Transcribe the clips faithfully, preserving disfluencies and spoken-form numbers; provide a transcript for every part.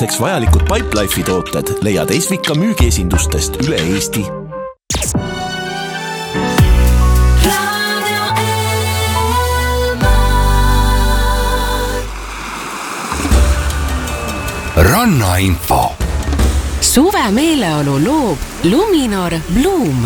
tootmiseks vajalikud Pipelife'i tooted leiad Esvika müügiesindustest üle Eesti. Rannainfo. Suve meeleolu loob Luminor Bloom.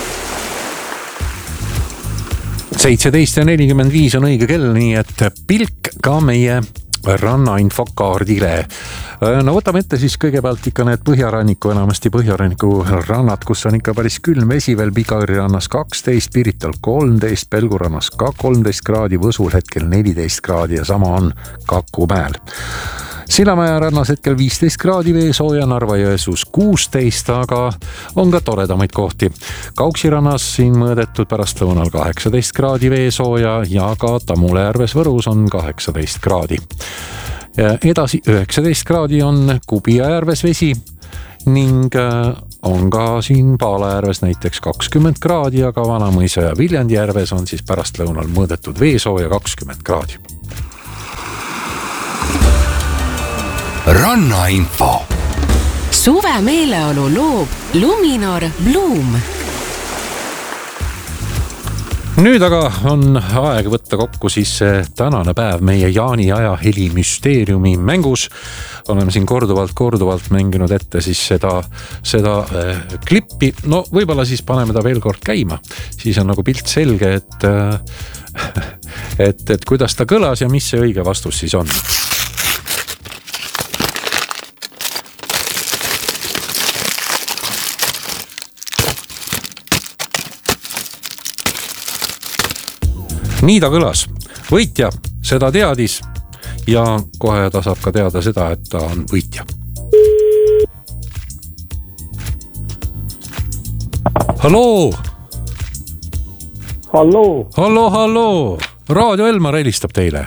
seitseteist ja nelikümmend viis on õige kell, nii et pilk ka meie rannainfo kaardile. No võtame ette siis kõigepealt ikka need põhjaranniku, enamasti põhjaranniku rannad, kus on ikka päris külm vesi veel. Pikari rannas kaksteist, Pirital kolmteist, Pelgurannas ka kolmteist kraadi, Võsul hetkel neliteist kraadi ja sama on Kakumäel. Sillamäe rannas hetkel viisteist kraadi veesooja, Narva-Jõesuus kuusteist, aga on ka toredamaid kohti. Kauksi rannas siin mõõdetud pärast lõunal kaheksateist kraadi veesooja ja ka Tamulejärves Võrus on kaheksateist kraadi. Ja edasi üheksateist kraadi on Kubijärves vesi ning on ka siin Paalajärves näiteks kakskümmend kraadi, aga Vanamõisa ja Viljandijärves on siis pärast lõunal mõõdetud veesooja kakskümmend kraadi. Rannainfo. Suve meeleolu loob Luminor Bloom. Nüüd aga on aeg võtta kokku siis tänane päev meie Jaani aja heli müsteeriumi mängus. Oleme siin korduvalt, korduvalt mänginud ette siis seda, seda äh, klippi. No võibolla siis paneme ta veel kord käima. Siis on nagu pilt selge, et, äh, et, et kuidas ta kõlas ja mis see õige vastus siis on. Nii ta kõlas. Võitja seda teadis ja kohe ta saab ka teada seda, et ta on võitja. Halloo! Halloo! Halloo, halloo! Raadio Elmar helistab teile.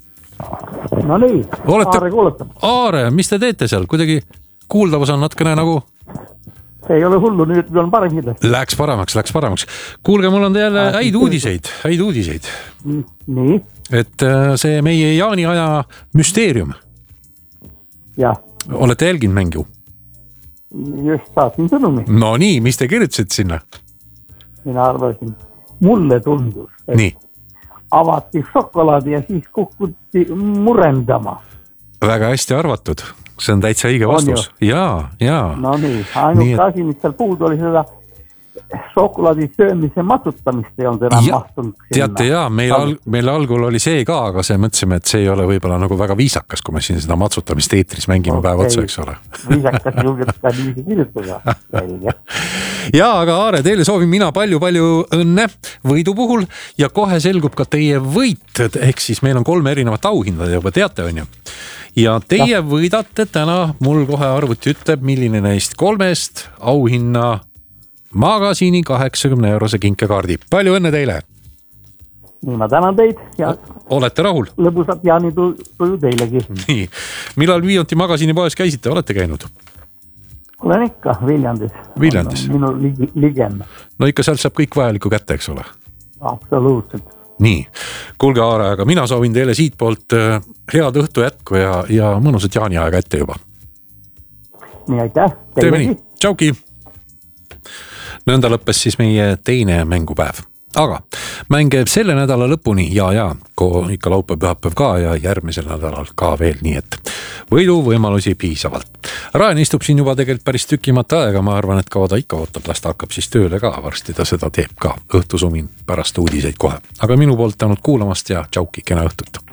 No nii, Olete... Aare kuuletab. Aare, mis te teete seal? Kuidagi kuuldavus on natkene nagu... Ei ole hullu, nüüd on parem kindlasti. Läks paremaks, läks paremaks. Kuulge, mul on teile häid uudiseid, häid uudiseid. Nii? Et see meie Jaani aja müsteerium. Jah. Olete jälginud mängu? Just saatin sõnumi. No nii, mis te kirjutasid sinna? Mina arvasin, mulle tundus, et nii. Avati šokolaadi ja siis kukuti murendama. Väga hästi arvatud. See on täitsa õige vastus. Jaa, jaa. No nii, ainult nii, et... asi, mis seal puudu oli seda šokolaadi söömise matsutamist ei olnud enam ja, mahtunud. Teate, jaa, meil, al, meil algul oli see ka, aga see mõtlesime, et see ei ole võib-olla nagu väga viisakas, kui me siin seda matsutamist eetris mängime okay. Päev otsa, eks ole. Viisakas julgelt ka niiviisi kirjutada. Jaa, aga Aare, teile soovin mina palju-palju õnne võidu puhul ja kohe selgub ka teie võit, ehk siis meil on kolme erinevat auhindade juba teate, on ju. Ja teie võidate täna, mul kohe arvuti ütleb, milline neist kolmest auhinna magasiini kaheksakümne eurose kinkekaardi. Palju õnne teile! Nii, ma tänan teid ja olete rahul? Lõbusat Jaani tuju teilegi. Nii, millal Viianti magasiini poes käisite, olete käinud? Olen ikka Viljandis. Viljandis? Minu ligem. No ikka sealt saab kõik vajaliku kätte, eks ole? Absoluutselt. Nii, kuulge Aare, aga mina soovin teile siit poolt head õhtu jätku ja, ja mõnusat Jaani aega ette juba. Nii, aitäh. Teeme nii, tšauki! Nõnda lõppes siis meie teine mängupäev. Aga mänge selle nädala lõpuni ja, ja, ikka laupäev, pühapäev ka ja järgmisel nädalal ka veel, nii et võidu võimalusi piisavalt. Raen istub siin juba tegelikult päris tükimata aega, ma arvan, et kaua ta ikka ootab, las ta hakkab siis tööle ka, varsti ta seda teeb ka, õhtusumin pärast uudiseid kohe. Aga minu poolt tänud kuulamast ja tšauki, kena õhtut!